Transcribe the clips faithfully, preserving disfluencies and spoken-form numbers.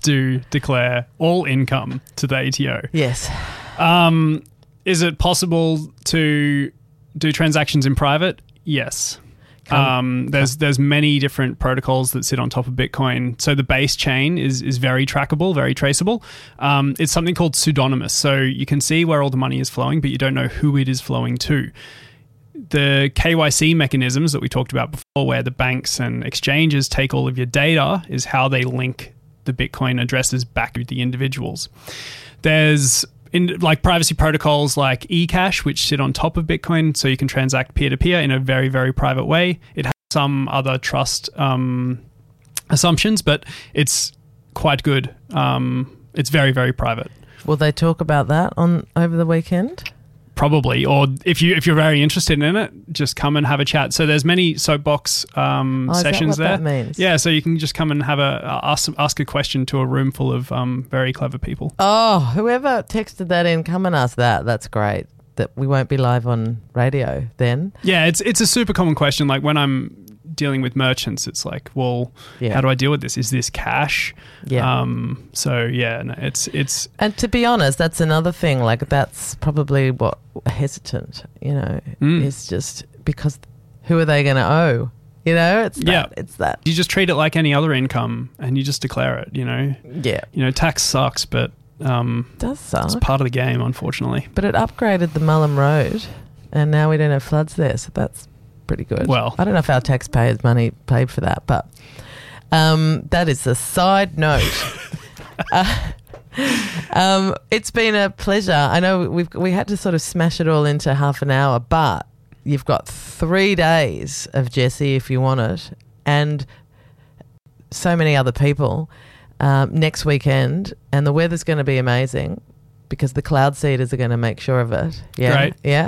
to declare all income to the A T O. Yes. Um, is it possible to do transactions in private? Yes. Um, there's there's many different protocols that sit on top of Bitcoin. So the base chain is is very trackable, very traceable. Um, it's something called pseudonymous. So you can see where all the money is flowing, but you don't know who it is flowing to. The K Y C mechanisms that we talked about before, where the banks and exchanges take all of your data, is how they link the Bitcoin addresses back to the individuals. There's in like privacy protocols like eCash, which sit on top of Bitcoin, so you can transact peer-to-peer in a very, very private way. It has some other trust um, assumptions, but it's quite good. Um, it's very, very private. Will they talk about that on over the weekend? Probably, or if you if you're very interested in it, just come and have a chat. So there's many soapbox um, oh, is sessions that what there. That means? Yeah, so you can just come and have a uh, ask ask a question to a room full of um, very clever people. Oh, whoever texted that in, come and ask that. That's great. That we won't be live on radio then. Yeah, it's it's a super common question. Like when I'm dealing with merchants, it's like, well, yeah. how do I deal with this? Is this cash? Yeah. Um, so yeah, no, it's it's. And to be honest, that's another thing. Like that's probably what hesitant, you know, Mm. is just because who are they going to owe? You know, it's that, Yeah. it's that. You just treat it like any other income, and you just declare it. You know. Yeah. You know, tax sucks, but um, It does suck. it's part of the game, unfortunately. But it upgraded the Mullum Road, and now we don't have floods there, so that's pretty good. Well, I don't know if our taxpayers' money paid for that, but um, that is a side note. uh, um, it's been a pleasure. I know we've we had to sort of smash it all into half an hour, but you've got three days of Jesse if you want it, and so many other people um, next weekend, and the weather's going to be amazing because the cloud seeders are going to make sure of it. Yeah, Great. yeah,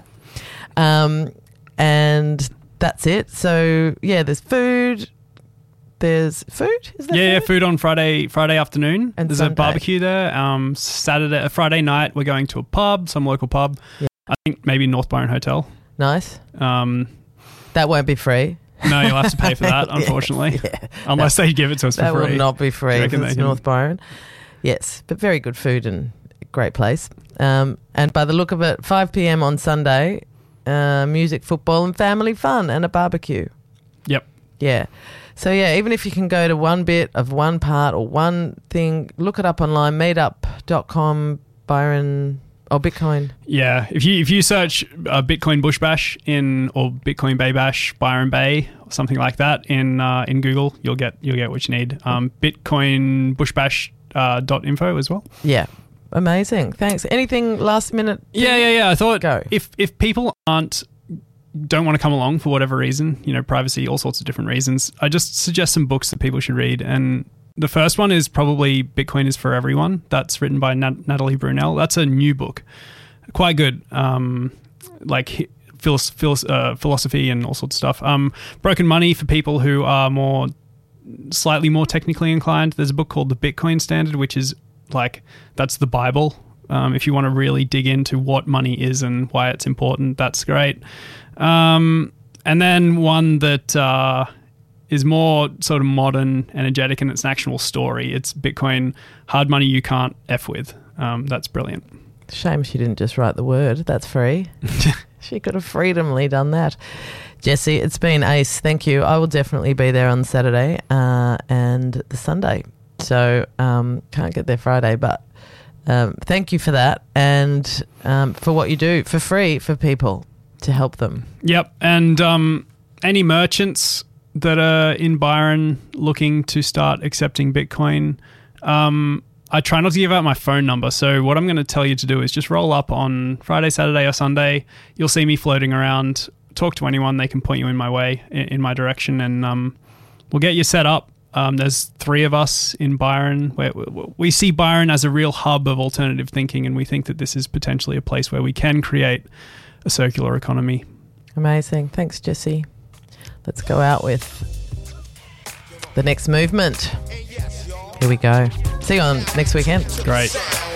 um, and that's it. So yeah, there's food. There's food. Is there Yeah, yeah, food? food on Friday Friday afternoon. And There's Sunday. a barbecue there. Um, Saturday, uh, Friday night, we're going to a pub, some local pub. Yeah. I think maybe North Byron Hotel. Nice. Um, That won't be free. no, you'll have to pay for that, Yeah, unfortunately, yeah. unless they give it to us for That free. will not be free. Do you If reckon it's they can- North Byron. Yes, but very good food and great place. Um, and by the look of it, five p.m. on Sunday, uh, music, football, and family fun, and a barbecue. Yep. Yeah. So, yeah, even if you can go to one bit of one part or one thing, look it up online, meetup dot com, Byron, or Bitcoin. Yeah, if you if you search uh, Bitcoin Bush Bash in or Bitcoin Bay Bash Byron Bay or something like that in uh, in Google, you'll get you'll get what you need. Um, Bitcoin Bush Bash uh, dot info as well. Yeah. Amazing. Thanks. Anything last minute? Yeah, yeah, yeah. I thought Go. if if people aren't don't want to come along for whatever reason, you know, privacy, all sorts of different reasons, I just suggest some books that people should read. And the first one is probably Bitcoin is for Everyone. That's written by Nat- Natalie Brunell. That's a new book, quite good. Um, like philos- philos- uh, philosophy and all sorts of stuff. Um, Broken Money for people who are more slightly more technically inclined. There's a book called The Bitcoin Standard, which is like that's the Bible. Um, if you want to really dig into what money is and why it's important, that's great. Um, and then one that uh, is more sort of modern, energetic, and it's an actual story. It's Bitcoin, Hard Money You Can't F With. Um, that's brilliant. Shame she didn't just write the word. That's free. She could have freedomly done that. Jesse, it's been ace. Thank you. I will definitely be there on Saturday uh, and the Sunday. So um, can't get there Friday, but um, thank you for that and um, for what you do for free for people to help them. Yep. And um, any merchants that are in Byron looking to start accepting Bitcoin, um, I try not to give out my phone number. So what I'm going to tell you to do is just roll up on Friday, Saturday, or Sunday. You'll see me floating around. Talk to anyone. They can point you in my way, in, in my direction, and um, we'll get you set up. Um, there's three of us in Byron. Where we see Byron as a real hub of alternative thinking, and we think that this is potentially a place where we can create a circular economy. Amazing. Thanks, Jesse. Let's go out with the next movement. Here we go. See you on next weekend. Great.